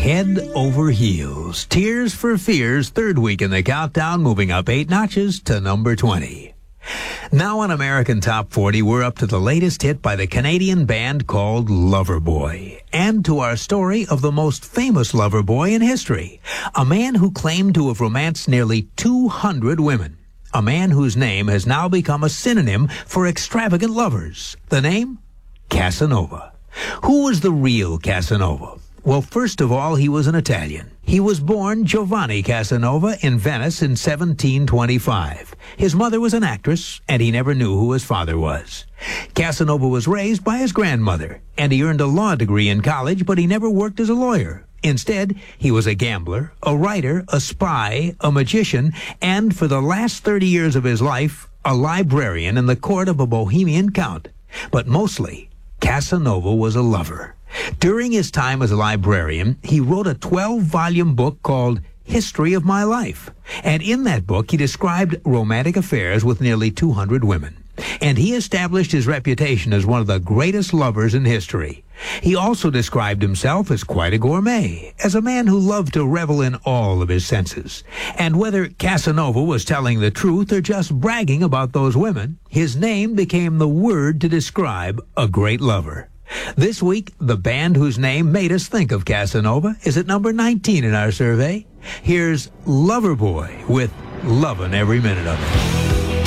Head over heels. Tears for Fears, third week in the countdown, moving up 8 notches to number 20. Now on American Top 40, we're up to the latest hit by the Canadian band called Loverboy, and to our story of the most famous Loverboy in history, a man who claimed to have romanced nearly 200 women, a man whose name has now become a synonym for extravagant lovers. The name? Casanova. Who was the real Casanova? Well, first of all, he was an Italian. He was born Giovanni Casanova in Venice in 1725. His mother was an actress, and he never knew who his father was. Casanova was raised by his grandmother, and he earned a law degree in college, but he never worked as a lawyer. Instead, he was a gambler, a writer, a spy, a magician, and for the last 30 years of his life, a librarian in the court of a Bohemian count. But mostly, Casanova was a lover. During his time as a librarian, he wrote a 12-volume book called History of My Life. And in that book, he described romantic affairs with nearly 200 women. And he established his reputation as one of the greatest lovers in history. He also described himself as quite a gourmet, as a man who loved to revel in all of his senses. And whether Casanova was telling the truth or just bragging about those women, his name became the word to describe a great lover. This week, the band whose name made us think of Casanova is at number 19 in our survey. Here's Loverboy with Lovin' Every Minute of It.